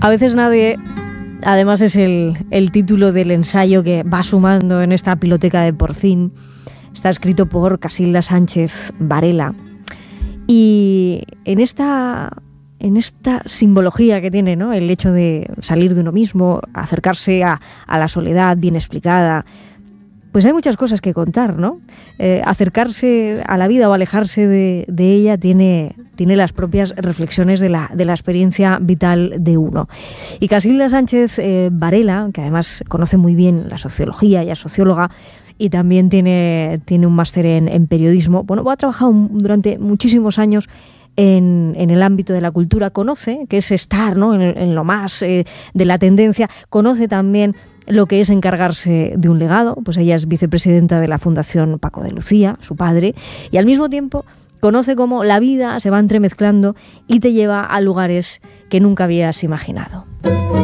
A veces nadie, además, es el título del ensayo que va sumando en esta biblioteca de Porcín. Está escrito por Casilda Sánchez Varela. Y en esta simbología que tiene, ¿no?, el hecho de salir de uno mismo, acercarse a la soledad bien explicada, pues hay muchas cosas que contar, ¿no? Acercarse a la vida o alejarse de ella tiene las propias reflexiones de la experiencia vital de uno. Y Casilda Sánchez Varela, que además conoce muy bien la sociología, ella es socióloga, y también tiene un máster en periodismo. Bueno, ha trabajado durante muchísimos años en el ámbito de la cultura, conoce que es estar, ¿no?, en lo más de la tendencia, conoce también lo que es encargarse de un legado. Pues ella es vicepresidenta de la Fundación Paco de Lucía, su padre, y al mismo tiempo conoce cómo la vida se va entremezclando y te lleva a lugares que nunca habías imaginado.